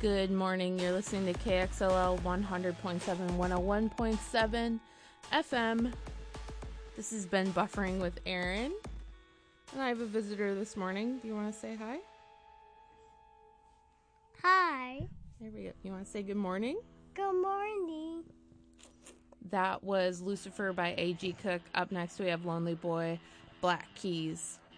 Good morning. You're listening to KXLL 100.7, 101.7 FM. This is Ben Buffering with Aaron. And I have a visitor this morning. Do you want to say hi? Hi. There we go. You want to say good morning? Good morning. That was Lucifer by A.G. Cook. Up next we have Lonely Boy, Black Keys.